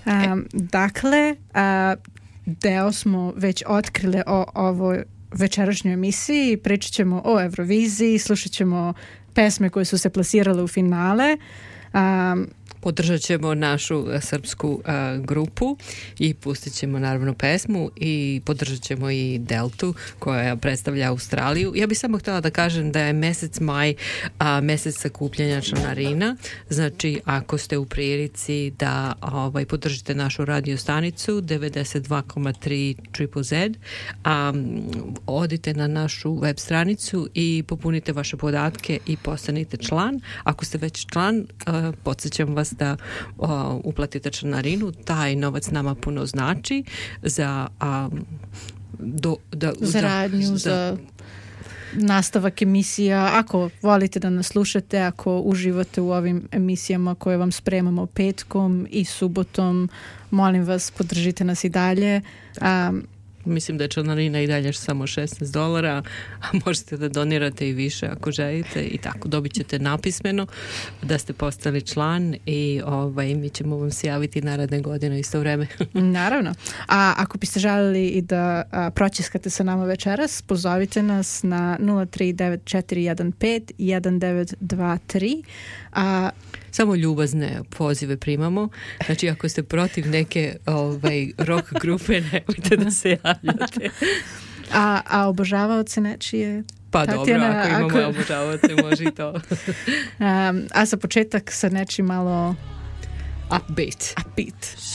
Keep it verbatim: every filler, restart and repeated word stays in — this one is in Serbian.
Um, dakle, a, deo smo već otkrile o ovoj večerašnjoj emisiji. Pričat ćemo o Euroviziji, slušat ćemo pesme koje su se plasirale u finale. Um, Podržat ćemo našu srpsku uh, grupu i pustit ćemo naravno pesmu i podržat ćemo i Deltu koja predstavlja Australiju. Ja bih samo htjela da kažem da je mesec maj a, mesec sakupljanja članarina. Znači ako ste u prilici da ovaj, podržite našu radio stanicu devedeset dva zarez tri Triple Z, a, odite na našu web stranicu i popunite vaše podatke i postanite član. Ako ste već član, a, podsjećam vas da uh, uplatite članarinu. Taj novac nama puno znači za um, do, da, za radnju, za, za nastavak emisija. Ako volite da nas slušate, ako uživate u ovim emisijama koje vam spremamo petkom i subotom, molim vas, podržite nas i dalje. Um, Mislim da je članarina i dalje samo šesnaest dolara, a možete da donirate i više ako želite i tako dobit ćete napismeno da ste postali član i ovaj, mi ćemo vam se javiti naredne godine isto vreme. Naravno. A ako biste želeli i da a, proćiskate sa nama večeras, pozovite nas na nula tri devet četiri jedan pet jedan devet dva tri. A samo ljubazne pozive primamo. Znači, ako ste protiv neke ovaj, rock grupe, nemojte da se javljate. A, a obožavaoce nečije? Pa Tatjana, dobro, ako imamo ako... obožavaoce, može i to. um, a za početak sa nečim malo upbeat. Upbeat.